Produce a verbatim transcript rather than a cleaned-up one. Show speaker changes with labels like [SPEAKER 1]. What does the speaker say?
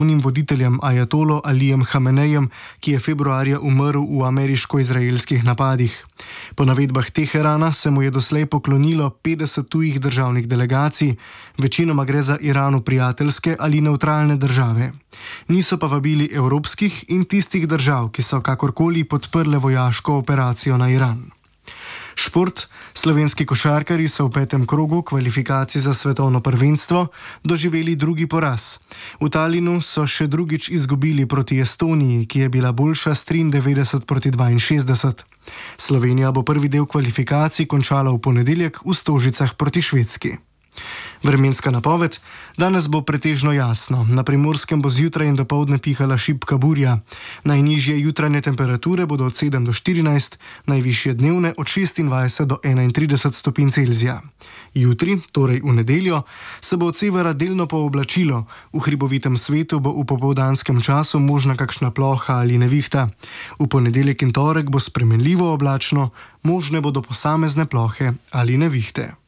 [SPEAKER 1] voditeljem ajatolo Alijem Hamenejem, ki je februarja umrl v ameriško-izraelskih napadih. Po navedbah Teherana se mu je doslej poklonilo petdeset tujih državnih delegacij, večinoma gre za Iranu prijateljske ali nevtralne države. Niso pa vabili evropskih in tistih držav, ki so kakorkoli podprle vojaško operacijo na Iran. Šport. Slovenski košarkarji so v petem krogu kvalifikacij za svetovno prvenstvo doživeli drugi poraz. V Talinu so še drugič izgubili proti Estoniji, ki je bila boljša s triindevetdeset proti dvainšestdeset. Slovenija bo prvi del kvalifikacij končala v ponedeljek v Stožicah proti Švedski. Vremenska napoved. Danes bo pretežno jasno. Na Primorskem bo zjutraj in dopoldne pihala šibka burja. Najnižje jutranje temperature bodo od sedem do štirinajst, najvišje dnevne od šestindvajset do enaintrideset stopinj Celzija. Jutri, torej v nedeljo, se bo od severa delno pooblačilo. V hribovitem svetu bo v popoldanskem času možna kakšna ploha ali nevihta. V ponedeljek in torek bo spremenljivo oblačno, možne bodo posamezne plohe ali nevihte.